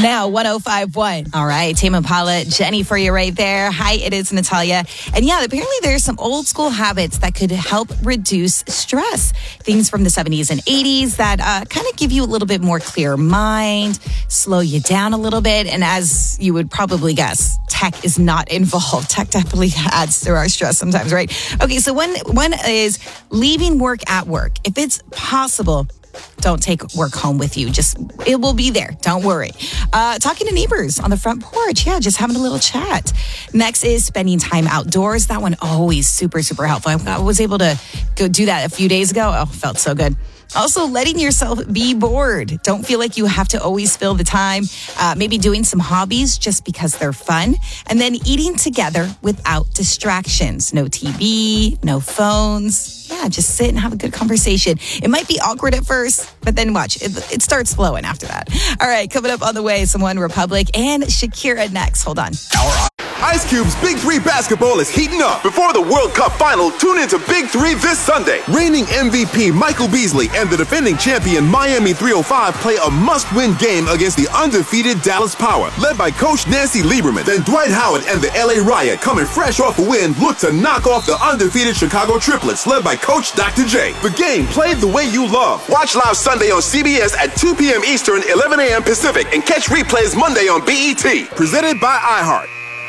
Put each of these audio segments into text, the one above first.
Now, 105.1. All right, Tame Impala, Jenny for you right there. Hi, it is Natalia. And yeah, apparently there's some old school habits that could help reduce stress. Things from the 70s and 80s that kind of give you a little bit more clear mind, slow you down a little bit. And as you would probably guess, tech is not involved. Tech definitely adds to our stress sometimes, right? Okay, so one is leaving work at work. If it's possible, don't take work home with you. It will be there. Don't worry. Talking to neighbors on the front porch. Yeah, just having a little chat. Next is spending time outdoors. That one always super, super helpful. I was able to go do that a few days ago. Oh, felt so good. Also, letting yourself be bored. Don't feel like you have to always fill the time. Maybe doing some hobbies just because they're fun. And then eating together without distractions. No TV, no phones. Yeah, just sit and have a good conversation. It might be awkward at first, but then watch. It starts flowing after that. All right, coming up on the way, some One Republic and Shakira next. Hold on. Ice Cube's Big 3 basketball is heating up. Before the World Cup final, tune into Big 3 this Sunday. Reigning MVP Michael Beasley and the defending champion Miami 305 play a must-win game against the undefeated Dallas Power, led by Coach Nancy Lieberman. Then Dwight Howard and the LA Riot, coming fresh off a win, look to knock off the undefeated Chicago Triplets, led by Coach Dr. J. The game played the way you love. Watch live Sunday on CBS at 2 p.m. Eastern, 11 a.m. Pacific, and catch replays Monday on BET. Presented by iHeart.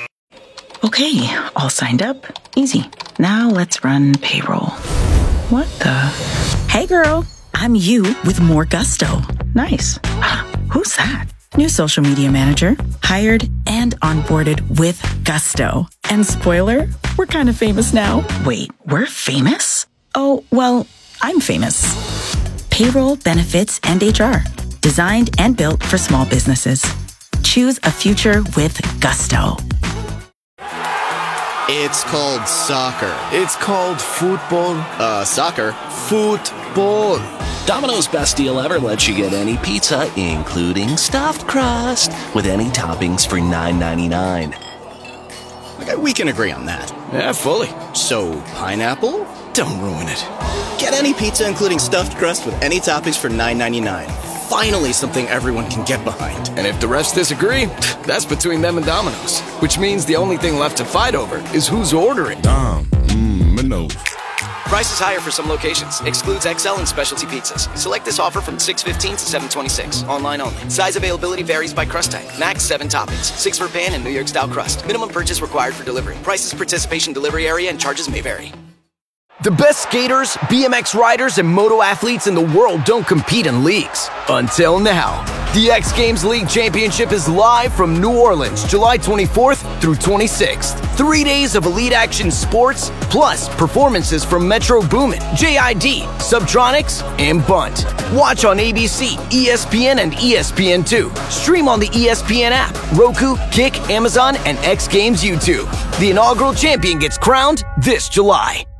Okay, all signed up. Easy. Now let's run payroll. What the? Hey girl, I'm you with more gusto. Nice. Who's that? New social media manager. Hired and onboarded with gusto. And spoiler, we're kind of famous now. Wait, we're famous? Oh, well, I'm famous. Payroll, benefits, and HR. Designed and built for small businesses. Choose a future with gusto. It's called soccer. It's called football. Soccer. Football. Domino's best deal ever lets you get any pizza, including stuffed crust, with any toppings for $9.99. Okay, we can agree on that. Yeah, fully. So, pineapple? Don't ruin it. Get any pizza, including stuffed crust, with any toppings for $9.99. Finally, something everyone can get behind. And if the refs disagree, that's between them and Domino's. Which means the only thing left to fight over is who's ordering. Domino's. Price is higher for some locations. Excludes XL and specialty pizzas. Select this offer from 6/15 to 7/26. Online only. Size availability varies by crust type. Max 7 toppings. 6 for pan and New York style crust. Minimum purchase required for delivery. Prices, participation, delivery area, and charges may vary. The best skaters, BMX riders, and moto athletes in the world don't compete in leagues. Until now. The X Games League Championship is live from New Orleans, July 24th through 26th. 3 days of elite action sports, plus performances from Metro Boomin, JID, Subtronics, and Bunt. Watch on ABC, ESPN, and ESPN2. Stream on the ESPN app, Roku, Kick, Amazon, and X Games YouTube. The inaugural champion gets crowned this July.